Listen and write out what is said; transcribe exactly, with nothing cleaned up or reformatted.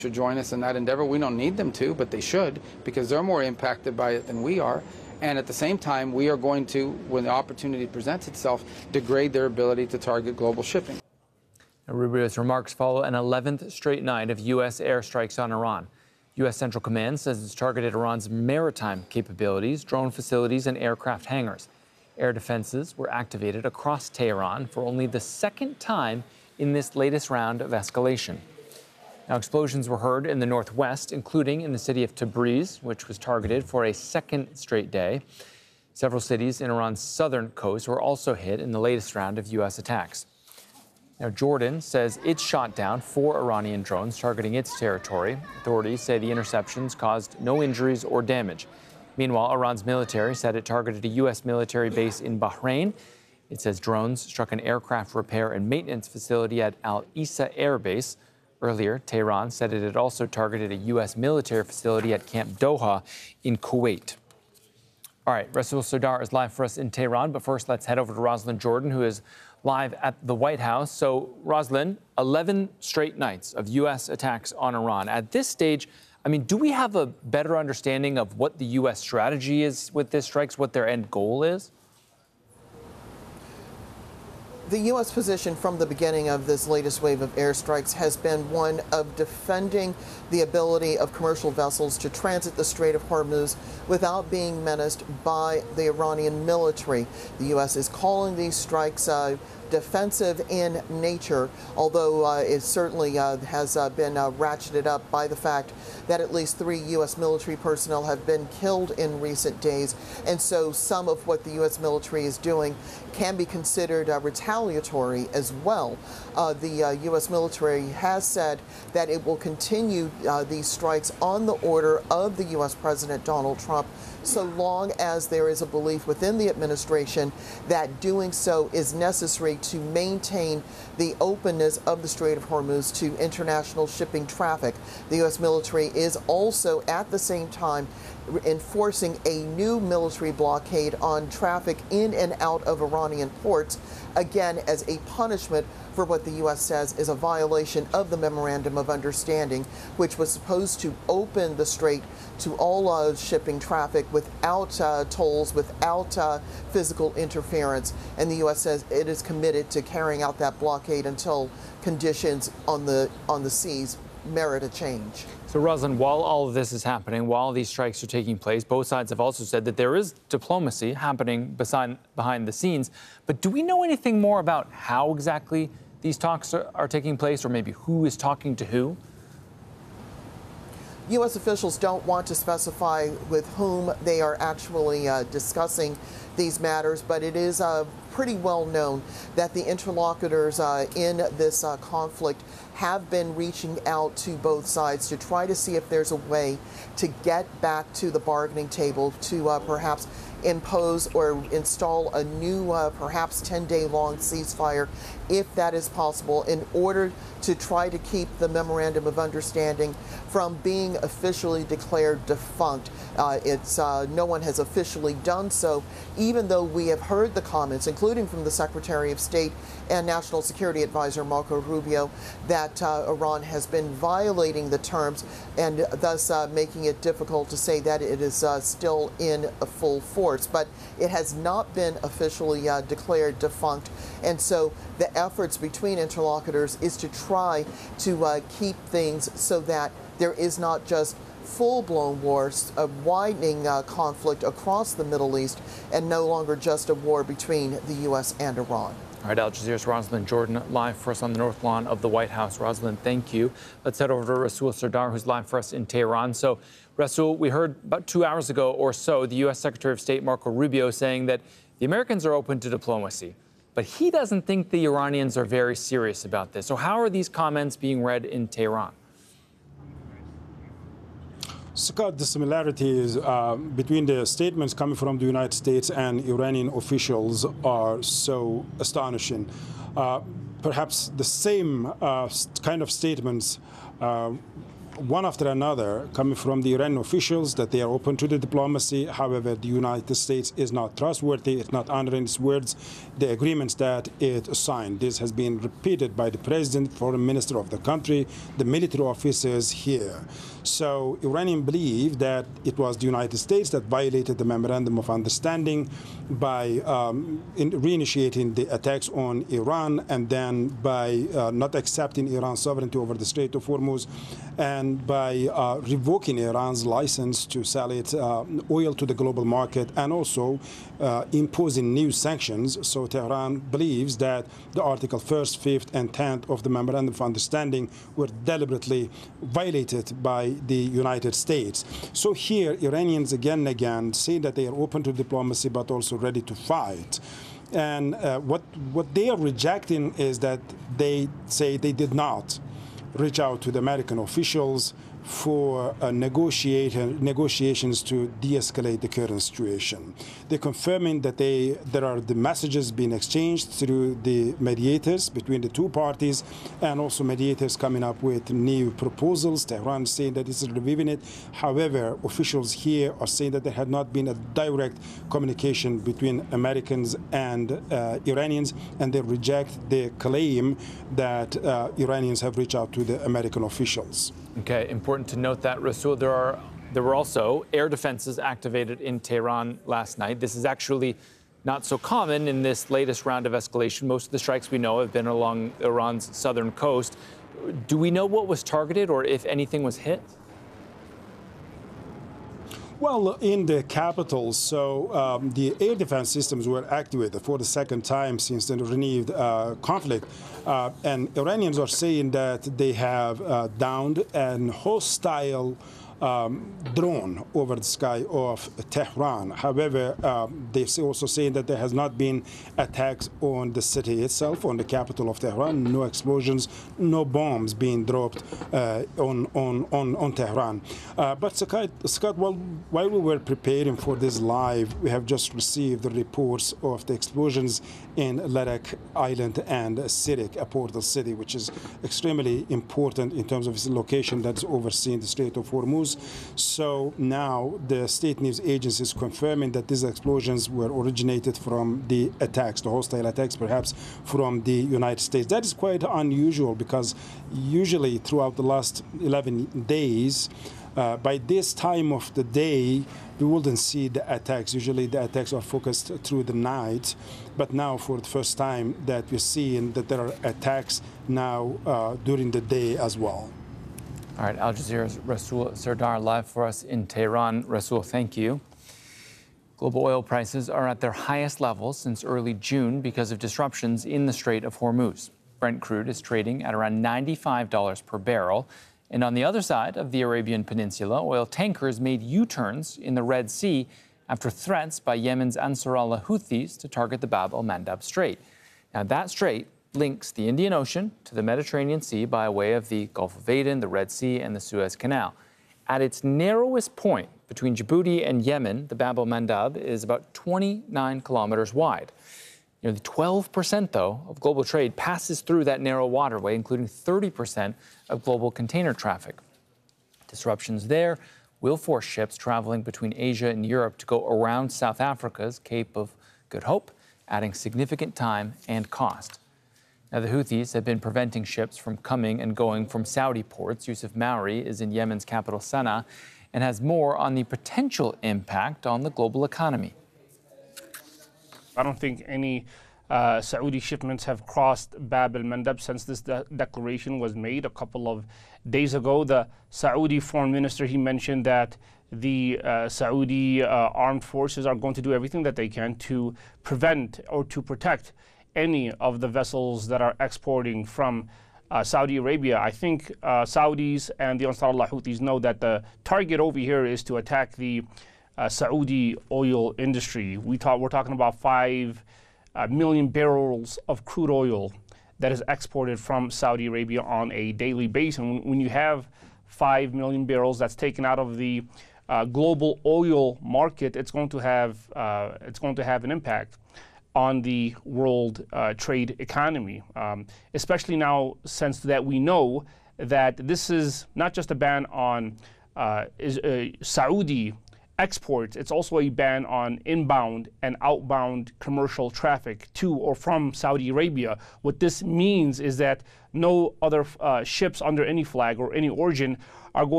should join us in that endeavor. We don't need them to, but they should, because they're more impacted by it than we are. And at the same time, we are going to, when the opportunity presents itself, degrade their ability to target global shipping. Rubio's remarks follow an eleventh straight night of U S airstrikes on Iran. U S Central Command says it's targeted Iran's maritime capabilities, drone facilities, and aircraft hangars. Air defenses were activated across Tehran for only the second time in this latest round of escalation. Now, explosions were heard in the northwest, including in the city of Tabriz, which was targeted for a second straight day. Several cities in Iran's southern coast were also hit in the latest round of U S attacks. Now, Jordan says it shot down four Iranian drones targeting its territory. Authorities say the interceptions caused no injuries or damage. Meanwhile, Iran's military said it targeted a U S military base in Bahrain. It says drones struck an aircraft repair and maintenance facility at Al Issa Air Base. Earlier, Tehran said it had also targeted a U S military facility at Camp Doha in Kuwait. All right, Rasul Sardar is live for us in Tehran, but first let's head over to Rosalind Jordan, who is live at the White House. So, Rosalind, eleven straight nights of U S attacks on Iran. At this stage, I mean, do we have a better understanding of what the U S strategy is with this strikes, what their end goal is? The U S position from the beginning of this latest wave of airstrikes has been one of defending the ability of commercial vessels to transit the Strait of Hormuz without being menaced by the Iranian military. The U S is calling these strikes uh, defensive in nature, although uh, it certainly uh, has uh, been uh, ratcheted up by the fact that at least three U S military personnel have been killed in recent days. And so some of what the U S military is doing can be considered uh, retaliatory as well. Uh, the uh, U S military has said that it will continue uh, these strikes on the order of the U S President Donald Trump, so long as there is a belief within the administration that doing so is necessary to maintain the openness of the Strait of Hormuz to international shipping traffic. The U S military is also at the same time enforcing a new military blockade on traffic in and out of Iranian ports, again as a punishment for what the U S says is a violation of the Memorandum of Understanding, which was supposed to open the strait to all uh, shipping traffic without uh, tolls, without uh, physical interference. And the U S says it is committed to carrying out that blockade until conditions on the on the seas merit a change. So, Rosalind, while all of this is happening, while these strikes are taking place, both sides have also said that there is diplomacy happening beside, behind the scenes. But do we know anything more about how exactly these talks are, are taking place, or maybe who is talking to who? U S officials don't want to specify with whom they are actually uh, discussing these matters, but it is uh, pretty well known that the interlocutors uh, in this uh, conflict have been reaching out to both sides to try to see if there's a way to get back to the bargaining table to uh, perhaps impose or install a new, uh, perhaps ten-day long ceasefire, if that is possible, in order to try to keep the Memorandum of Understanding from being officially declared defunct. Uh, it's uh, no one has officially done so, even though we have heard the comments, including from the Secretary of State and National Security Advisor Marco Rubio, that uh, Iran has been violating the terms and thus uh, making it difficult to say that it is uh, still in a full force. But it has not been officially uh, declared defunct, and so the efforts between interlocutors is to try to uh, keep things so that there is not just full-blown wars, a widening uh, conflict across the Middle East, and no longer just a war between the U S and Iran. All right, Al Jazeera's Rosalind Jordan live for us on the North Lawn of the White House. Rosalind, thank you. Let's head over to Rasul Sardar, who's live for us in Tehran. So, Rasul, we heard about two hours ago or so the U S Secretary of State Marco Rubio saying that the Americans are open to diplomacy, but he doesn't think the Iranians are very serious about this. So how are these comments being read in Tehran? Scott, the similarities uh, between the statements coming from the United States and Iranian officials are so astonishing. Uh, perhaps the same uh, kind of statements uh, one after another, coming from the Iranian officials that they are open to the diplomacy. However, the United States is not trustworthy. It's not honoring its words, the agreements that it signed. This has been repeated by the president, foreign minister of the country, the military officers here. So Iranians believe that it was the United States that violated the memorandum of understanding by um, in reinitiating the attacks on Iran, and then by uh, not accepting Iran's sovereignty over the Strait of Hormuz, and by uh, revoking Iran's license to sell its uh, oil to the global market, and also uh, imposing new sanctions. So Tehran believes that the Article first, fifth, and tenth of the Memorandum of Understanding were deliberately violated by the United States. So here, Iranians again and again say that they are open to diplomacy, but also ready to fight. And uh, what, what they are rejecting is that they say they did not reach out to the American officials for uh, negotiations to de-escalate the current situation. They're confirming that they, there are the messages being exchanged through the mediators between the two parties, and also mediators coming up with new proposals. Tehran is saying that it's reviving it. However, officials here are saying that there had not been a direct communication between Americans and uh, Iranians, and they reject the claim that uh, Iranians have reached out to the American officials. Okay, important to note that, Rasul, there are there were also air defenses activated in Tehran last night. This is actually not so common in this latest round of escalation. Most of the strikes we know have been along Iran's southern coast. Do we know what was targeted, or if anything was hit? Well, in the capital, so um, the air defense systems were activated for the second time since the renewed uh, conflict. Uh, and Iranians are saying that they have uh, downed an hostile um, drone over the sky of Tehran. However, um, they're also saying that there has not been attacks on the city itself, on the capital of Tehran, no explosions, no bombs being dropped uh, on, on, on, on Tehran. Uh, but Scott, Scott while, while we were preparing for this live, we have just received the reports of the explosions in Ladakh Island and Sirik, a portal city, which is extremely important in terms of its location that's overseeing the Strait of Hormuz. So now the state news agency is confirming that these explosions were originated from the attacks, the hostile attacks, perhaps from the United States. That is quite unusual, because usually throughout the last eleven days, uh, by this time of the day, we wouldn't see the attacks. Usually the attacks are focused through the night. But now, for the first time, that we're seeing that there are attacks now uh, during the day as well. All right, Al Jazeera's Rasul Sardar live for us in Tehran. Rasul, thank you. Global oil prices are at their highest levels since early June because of disruptions in the Strait of Hormuz. Brent crude is trading at around ninety-five dollars per barrel. And on the other side of the Arabian Peninsula, oil tankers made U-turns in the Red Sea after threats by Yemen's Ansar Allah Houthis to target the Bab el-Mandab Strait. Now, that strait links the Indian Ocean to the Mediterranean Sea by way of the Gulf of Aden, the Red Sea, and the Suez Canal. At its narrowest point between Djibouti and Yemen, the Bab el-Mandab is about twenty-nine kilometers wide. Nearly twelve percent, though, of global trade passes through that narrow waterway, including thirty percent of global container traffic. Disruptions there will force ships traveling between Asia and Europe to go around South Africa's Cape of Good Hope, adding significant time and cost. Now, the Houthis have been preventing ships from coming and going from Saudi ports. Yusuf Mauri is in Yemen's capital, Sana'a, and has more on the potential impact on the global economy. I don't think any uh, Saudi shipments have crossed Bab el-Mandab since this de declaration was made a couple of days ago. The Saudi foreign minister, he mentioned that the uh, Saudi uh, armed forces are going to do everything that they can to prevent or to protect any of the vessels that are exporting from uh, Saudi Arabia. I think uh, Saudis and the Ansar Allah Houthis know that the target over here is to attack the uh, Saudi oil industry. We talk, we're talking about five uh, million barrels of crude oil that is exported from Saudi Arabia on a daily basis. And when you have five million barrels that's taken out of the uh, global oil market, it's going to have uh, it's going to have an impact on the world uh, trade economy, um, especially now since that we know that this is not just a ban on uh, is, uh, Saudi exports, it's also a ban on inbound and outbound commercial traffic to or from Saudi Arabia. What this means is that no other uh, ships under any flag or any origin are going